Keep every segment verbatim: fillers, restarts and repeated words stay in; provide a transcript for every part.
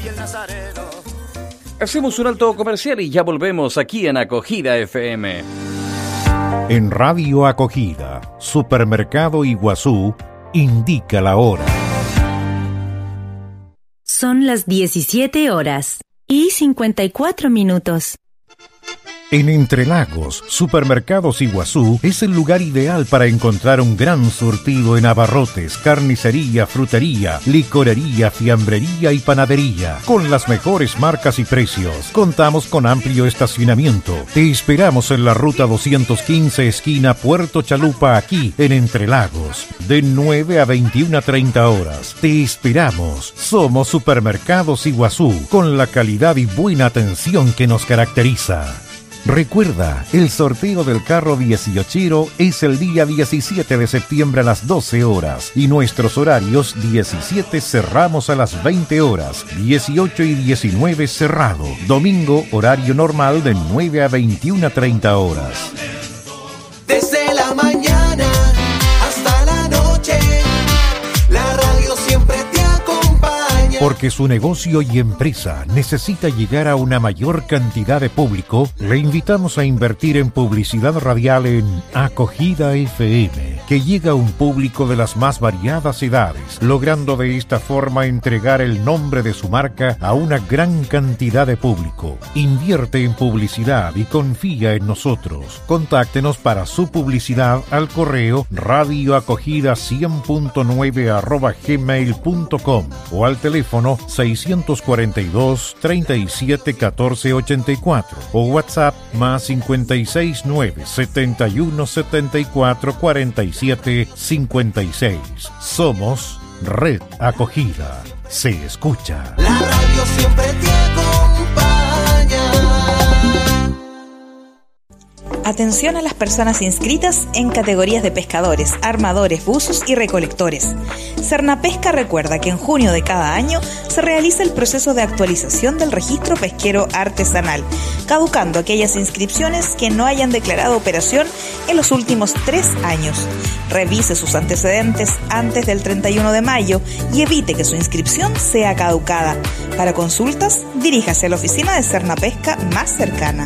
Hacemos un alto comercial y ya volvemos aquí en Acogida F M. En Radio Acogida, Supermercado Iguazú, indica la hora. Son las diecisiete horas y cincuenta y cuatro minutos. En Entrelagos, Supermercados Iguazú es el lugar ideal para encontrar un gran surtido en abarrotes, carnicería, frutería, licorería, fiambrería y panadería, con las mejores marcas y precios. Contamos con amplio estacionamiento. Te esperamos en la ruta doscientos quince, esquina Puerto Chalupa, aquí en Entrelagos, de nueve a veintiuna treinta horas. Te esperamos. Somos Supermercados Iguazú, con la calidad y buena atención que nos caracteriza. Recuerda, el sorteo del carro dieciochero es el día diecisiete de septiembre a las doce horas y nuestros horarios diecisiete cerramos a las veinte horas, dieciocho y diecinueve cerrado. Domingo, horario normal de nueve a veintiuna treinta horas. Desde la mañana hasta la noche, la radio siempre te acompaña. Porque su negocio y empresa necesita llegar a una mayor cantidad de público, le invitamos a invertir en publicidad radial en Acogida F M, que llega a un público de las más variadas edades, logrando de esta forma entregar el nombre de su marca a una gran cantidad de público. Invierte en publicidad y confía en nosotros. Contáctenos para su publicidad al correo radioacogida cien punto nueve arroba gmail punto com o al teléfono seiscientos cuarenta y dos, treinta y siete, catorce ochenta y cuatro o WhatsApp más cincuenta y seis, nueve, setenta y uno, setenta y cuatro, cuarenta y siete, cincuenta y seis. Somos Red Acogida. Se escucha. La radio siempre te acompaña. Atención a las personas inscritas en categorías de pescadores, armadores, buzos y recolectores. Cernapesca recuerda que en junio de cada año se realiza el proceso de actualización del registro pesquero artesanal, caducando aquellas inscripciones que no hayan declarado operación en los últimos tres años. Revise sus antecedentes antes del treinta y uno de mayo y evite que su inscripción sea caducada. Para consultas, diríjase a la oficina de Cernapesca más cercana.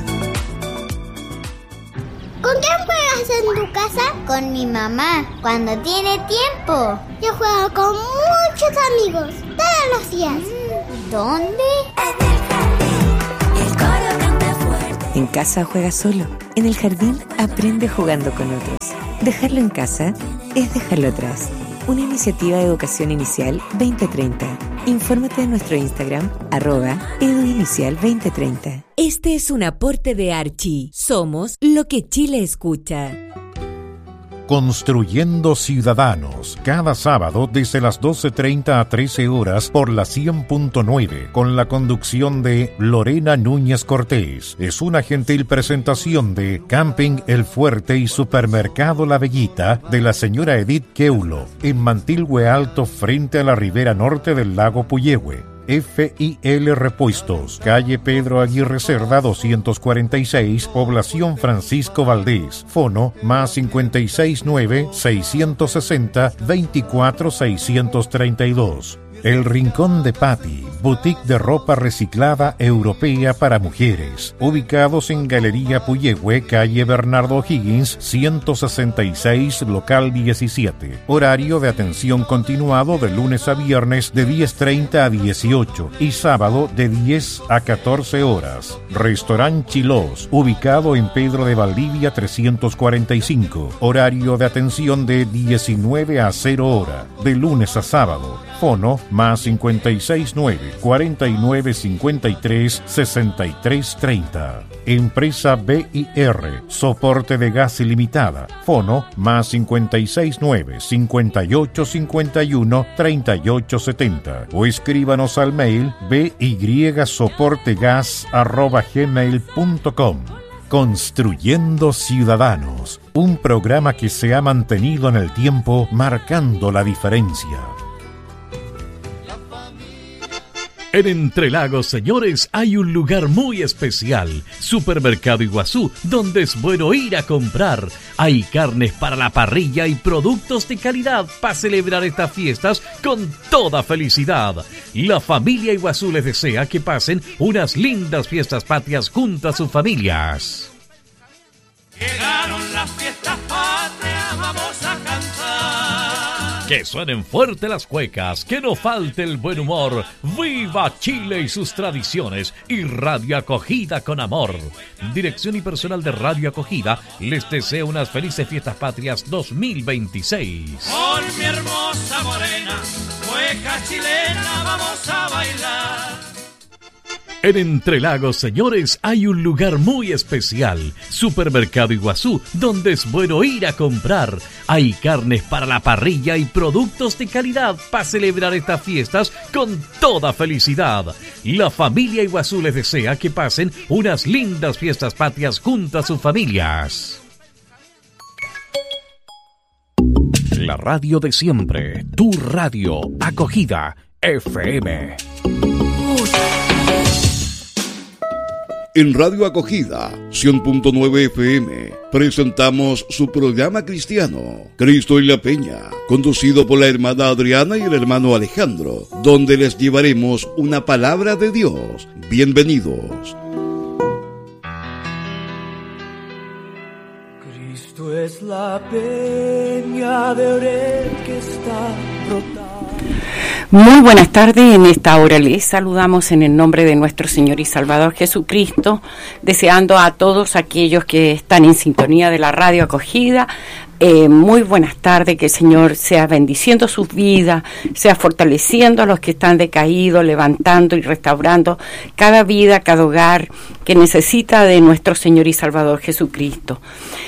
¿Con quién juegas en tu casa? Con mi mamá, cuando tiene tiempo. Yo juego con muchos amigos, todos los días. ¿Dónde? En el jardín. El coro canta fuerte. En casa juega solo. En el jardín aprende jugando con otros. Dejarlo en casa es dejarlo atrás. Una iniciativa de educación inicial veinte treinta. Infórmate en nuestro Instagram, arroba eduinicial veinte treinta. Este es un aporte de Archie. Somos lo que Chile escucha. Construyendo Ciudadanos, cada sábado desde las doce treinta a trece horas por la cien punto nueve, con la conducción de Lorena Núñez Cortés. Es una gentil presentación de Camping El Fuerte y Supermercado La Bellita de la señora Edith Keulo, en Mantilhue Alto, frente a la ribera norte del lago Puyehue. F I L Repuestos, calle Pedro Aguirre Cerda doscientos cuarenta y seis, población Francisco Valdés. Fono más cincuenta y seis nueve, seiscientos sesenta, veinticuatro seiscientos treinta y dos. El Rincón de Patti, boutique de ropa reciclada europea para mujeres, ubicados en Galería Puyehue, calle Bernardo Higgins, ciento sesenta y seis, local diecisiete. Horario de atención continuado de lunes a viernes de diez treinta a dieciocho y sábado de diez a catorce horas. Restaurant Chilós, ubicado en Pedro de Valdivia trescientos cuarenta y cinco. Horario de atención de diecinueve a cero hora, de lunes a sábado. Fono más cincuenta y seis nueve, cuarenta y nueve cincuenta y tres, sesenta y tres treinta. Empresa B I R, soporte de gas ilimitada. Fono más cincuenta y seis nueve, cincuenta y ocho cincuenta y uno, treinta y ocho setenta. O escríbanos al mail bysoportegas arroba gmail punto com. Construyendo Ciudadanos, un programa que se ha mantenido en el tiempo marcando la diferencia. En Entrelagos, señores, hay un lugar muy especial, Supermercado Iguazú, donde es bueno ir a comprar. Hay carnes para la parrilla y productos de calidad para celebrar estas fiestas con toda felicidad. La familia Iguazú les desea que pasen unas lindas fiestas patrias junto a sus familias. Llegaron las fiestas patrias, vamos a cantar. Que suenen fuerte las cuecas, que no falte el buen humor. ¡Viva Chile y sus tradiciones! Y Radio Acogida con amor. Dirección y personal de Radio Acogida les desea unas felices fiestas patrias dos mil veintiséis. Con mi hermosa morena, cueca chilena, vamos a bailar. En Entrelagos, señores, hay un lugar muy especial, Supermercado Iguazú, donde es bueno ir a comprar. Hay carnes para la parrilla y productos de calidad para celebrar estas fiestas con toda felicidad. La familia Iguazú les desea que pasen unas lindas fiestas patrias junto a sus familias. La radio de siempre, tu radio, Acogida F M. En Radio Acogida, cien punto nueve F M, presentamos su programa cristiano, Cristo y la Peña, conducido por la hermana Adriana y el hermano Alejandro, donde les llevaremos una palabra de Dios. Bienvenidos. Cristo es la peña de Oreb que está brotada. Muy buenas tardes, en esta hora les saludamos en el nombre de nuestro Señor y Salvador Jesucristo, deseando a todos aquellos que están en sintonía de la radio Acogida, eh, muy buenas tardes, que el Señor sea bendiciendo sus vidas, sea fortaleciendo a los que están decaídos, levantando y restaurando cada vida, cada hogar que necesita de nuestro Señor y Salvador Jesucristo.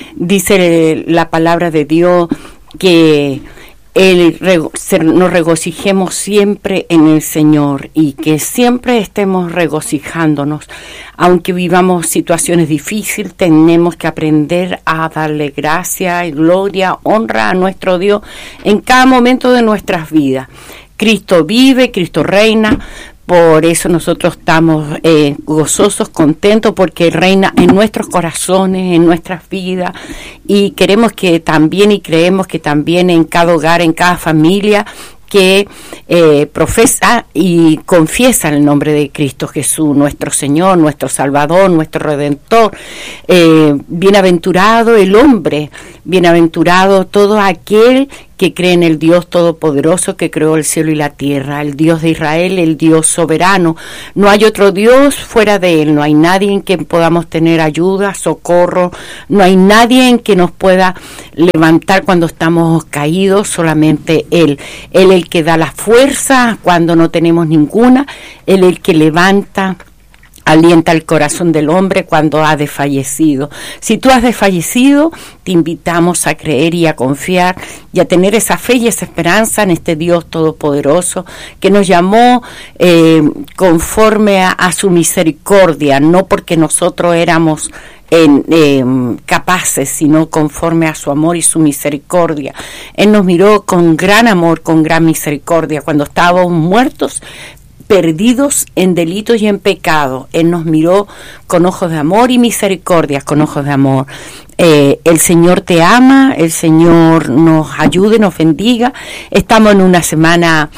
Dice la palabra de Dios que El, nos regocijemos siempre en el Señor y que siempre estemos regocijándonos. Aunque vivamos situaciones difíciles, tenemos que aprender a darle gracia y gloria, honra a nuestro Dios en cada momento de nuestras vidas. Cristo vive, Cristo reina. Por eso nosotros estamos eh, gozosos, contentos, porque reina en nuestros corazones, en nuestras vidas, y queremos que también, y creemos que también en cada hogar, en cada familia, que eh, profesa y confiesa el nombre de Cristo Jesús, nuestro Señor, nuestro Salvador, nuestro Redentor. Eh, bienaventurado el hombre, bienaventurado todo aquel que cree en el Dios Todopoderoso que creó el cielo y la tierra, el Dios de Israel, el Dios soberano. No hay otro Dios fuera de Él, no hay nadie en quien podamos tener ayuda, socorro, no hay nadie en que nos pueda levantar cuando estamos caídos, solamente Él. Él es el que da la fuerza cuando no tenemos ninguna, Él es el que levanta, alienta el corazón del hombre cuando ha desfallecido. Si tú has desfallecido, te invitamos a creer y a confiar y a tener esa fe y esa esperanza en este Dios todopoderoso que nos llamó eh, conforme a, a su misericordia, no porque nosotros éramos En, eh, capaces, sino conforme a su amor y su misericordia. Él nos miró con gran amor, con gran misericordia, cuando estábamos muertos, perdidos en delitos y en pecado. Él nos miró con ojos de amor y misericordia, con ojos de amor. Eh, el Señor te ama, el Señor nos ayude, nos bendiga. Estamos en una semana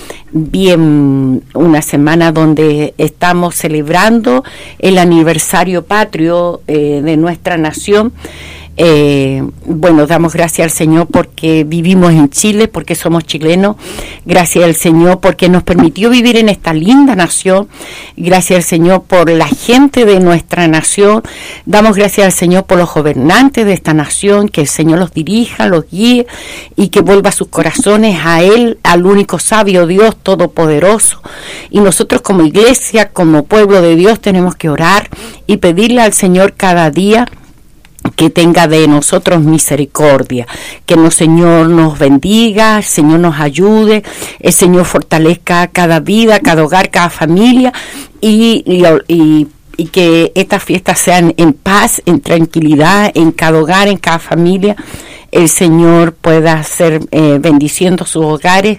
bien, una semana donde estamos celebrando el aniversario patrio eh, de nuestra nación. Eh, bueno, damos gracias al Señor porque vivimos en Chile, porque somos chilenos. Gracias al Señor porque nos permitió vivir en esta linda nación. Gracias al Señor por la gente de nuestra nación. Damos gracias al Señor por los gobernantes de esta nación, que el Señor los dirija, los guíe y que vuelva sus corazones a Él, al único sabio Dios todopoderoso. Y nosotros como iglesia, como pueblo de Dios, tenemos que orar y pedirle al Señor cada día que tenga de nosotros misericordia, que el Señor nos bendiga, el Señor nos ayude, el Señor fortalezca cada vida, cada hogar, cada familia y, y, y, y que estas fiestas sean en paz, en tranquilidad, en cada hogar, en cada familia. El Señor pueda ser eh, bendiciendo sus hogares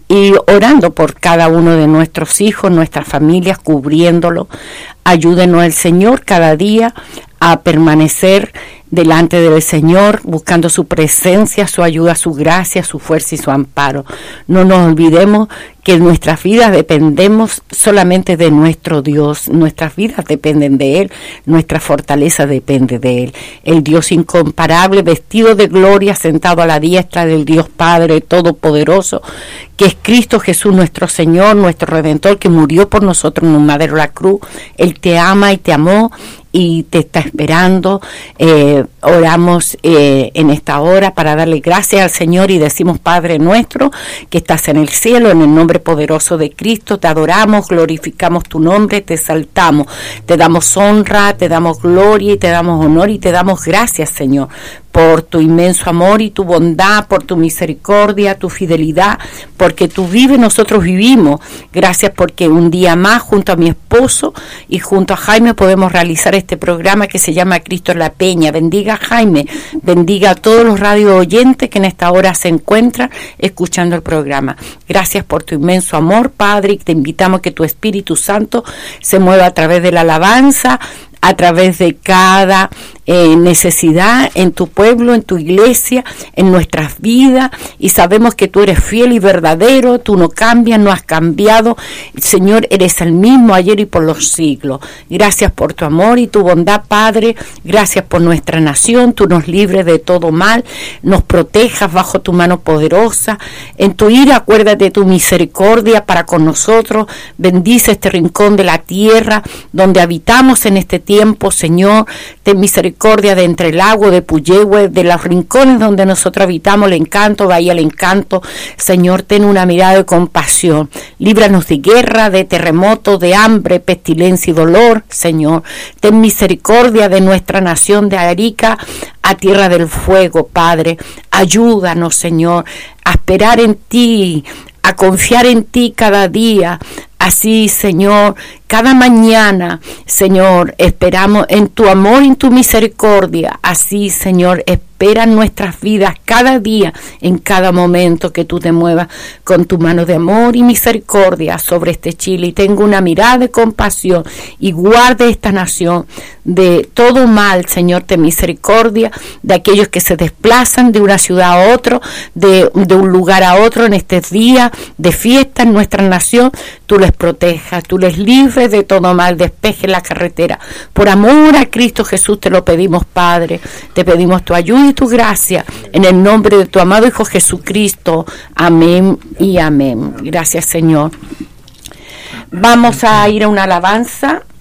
y orando por cada uno de nuestros hijos, nuestras familias, cubriéndolo. Ayúdenos el Señor cada día a permanecer delante del Señor, buscando su presencia, su ayuda, su gracia, su fuerza y su amparo. No nos olvidemos que en nuestras vidas dependemos solamente de nuestro Dios. Nuestras vidas dependen de Él, nuestra fortaleza depende de Él. El Dios incomparable, vestido de gloria, sentado a la diestra del Dios Padre Todopoderoso, que es Cristo Jesús nuestro Señor, nuestro Redentor, que murió por nosotros en un madero de la cruz. Él te ama y te amó y te está esperando. Eh, oramos eh, en esta hora para darle gracias al Señor y decimos: Padre nuestro que estás en el cielo, en el nombre poderoso de Cristo, te adoramos, glorificamos tu nombre, te exaltamos, te damos honra, te damos gloria y te damos honor y te damos gracias, Señor, por tu inmenso amor y tu bondad, por tu misericordia, tu fidelidad, porque tú vives, nosotros vivimos. Gracias porque un día más, junto a mi esposo y junto a Jaime, podemos realizar este programa que se llama Cristo en la Peña. Bendiga a Jaime, bendiga a todos los radio oyentes que en esta hora se encuentran escuchando el programa. Gracias por tu inmenso amor, Padre, y te invitamos a que tu Espíritu Santo se mueva a través de la alabanza, a través de cada eh, necesidad en tu pueblo, en tu iglesia, en nuestras vidas, y sabemos que tú eres fiel y verdadero, tú no cambias, no has cambiado, Señor, eres el mismo ayer y por los siglos. Gracias por tu amor y tu bondad, Padre, gracias por nuestra nación, tú nos libres de todo mal, nos protejas bajo tu mano poderosa, en tu ira acuérdate de tu misericordia para con nosotros, bendice este rincón de la tierra donde habitamos en este tiempo, tiempo, Señor, ten misericordia de entre el lago, de Puyehue, de los rincones donde nosotros habitamos, el encanto, vaya el encanto, Señor, ten una mirada de compasión, líbranos de guerra, de terremoto, de hambre, pestilencia y dolor, Señor, ten misericordia de nuestra nación de Arica, a tierra del fuego, Padre, ayúdanos, Señor, a esperar en ti, a confiar en ti cada día. Así, Señor, cada mañana, Señor, esperamos en tu amor y en tu misericordia. Así, Señor, espera nuestras vidas cada día, en cada momento que tú te muevas con tu mano de amor y misericordia sobre este Chile. Y tengo una mirada de compasión y guarde esta nación de todo mal, Señor, ten misericordia de aquellos que se desplazan de una ciudad a otro, de, de un lugar a otro en este día de fiesta en nuestra nación. Tú les protejas, tú les libres de todo mal, despeje la carretera. Por amor a Cristo Jesús te lo pedimos, Padre. Te pedimos tu ayuda y tu gracia en el nombre de tu amado Hijo Jesucristo. Amén y amén. Gracias, Señor. Vamos a ir a una alabanza